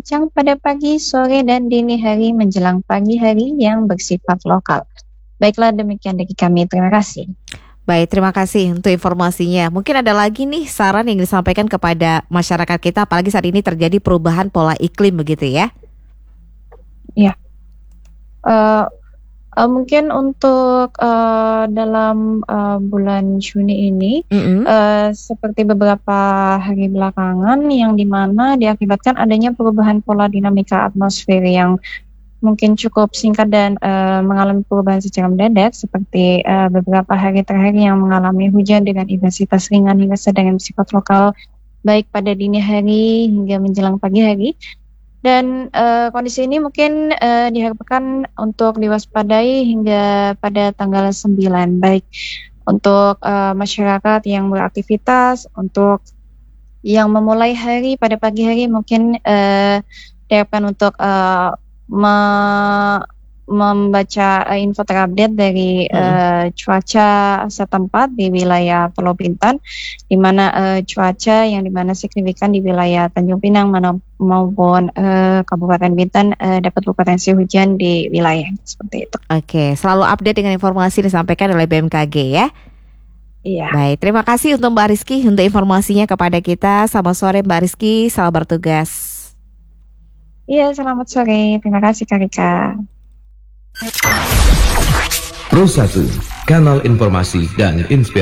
Hujan pada pagi, sore, dan dini hari menjelang pagi hari yang bersifat lokal. Baiklah, demikian dari kami. Terima kasih. Baik, terima kasih untuk informasinya. Mungkin ada lagi nih saran yang disampaikan kepada masyarakat kita, apalagi saat ini terjadi perubahan pola iklim begitu ya. Ya, eh, mungkin untuk dalam bulan Juni ini, Mm-mm. seperti beberapa hari belakangan, yang dimana diakibatkan adanya perubahan pola dinamika atmosfer yang mungkin cukup singkat dan mengalami perubahan secara mendadak, seperti beberapa hari terakhir yang mengalami hujan dengan intensitas ringan hingga sedang yang bersifat lokal, baik pada dini hari hingga menjelang pagi hari. Dan kondisi ini mungkin diharapkan untuk diwaspadai hingga pada tanggal 9, baik untuk masyarakat yang beraktivitas, untuk yang memulai hari pada pagi hari mungkin diharapkan untuk membaca info terupdate dari cuaca setempat di wilayah Pulau Bintan, di mana cuaca yang dimana signifikan di wilayah Tanjung Pinang maupun Kabupaten Bintan dapat berpotensi hujan di wilayah seperti itu. Oke, selalu update dengan informasi disampaikan oleh BMKG ya. Iya, Baik, terima kasih untuk Mbak Rizky untuk informasinya kepada kita. Selamat sore Mbak Rizky, selamat bertugas. iya, selamat sore. Terima kasih Kak Rika. Pro 1, kanal informasi dan inspirasi.